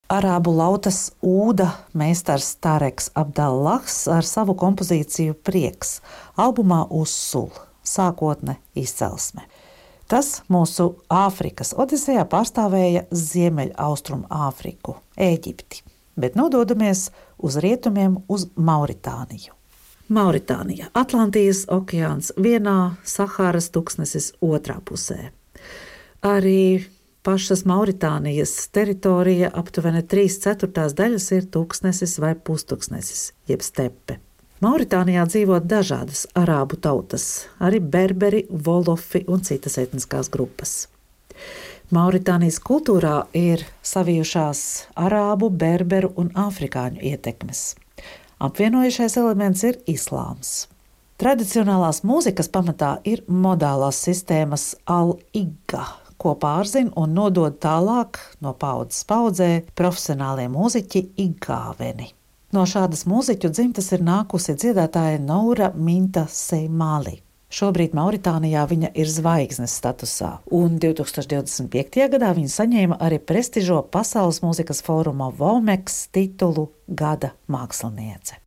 Arābu lautas ūda meistars Tareks Abdallahs ar savu kompozīciju Prieks albumā Uzsul – sākotne izcelsme. Tas mūsu Āfrikas odisejā pārstāvēja Ziemeļaustrumu Āfriku, Ēģipti, bet nododamies uz rietumiem uz Mauritāniju. Mauritānija – Atlantijas okeāns vienā, Sahāras tuksnesis otrā pusē. Arī pašas Mauritānijas teritorija aptuveni 3/4 daļas ir tuksnesis vai pustuksnesis, jeb stepe. Mauritānijā dzīvo dažādas arābu tautas, arī berberi, volofi un citas etniskās grupas. Mauritānijas kultūrā ir savijušās arābu, berberu un afrikāņu ietekmes. Apvienojušais elements ir islāms. Tradicionālās mūzikas pamatā ir modālās sistēmas al-igga, ko pārzina un nodod tālāk no paaudzes paudzē profesionālie mūziķi igāveni. No šādas mūziķu dzimtas ir nākusi dziedātāja Noura Minta Seimali. Šobrīd Mauritānijā viņa ir zvaigznes statusā, un 2025. gadā viņa saņēma arī prestižo pasaules mūzikas fóruma Vomex titulu Gada māksliniece.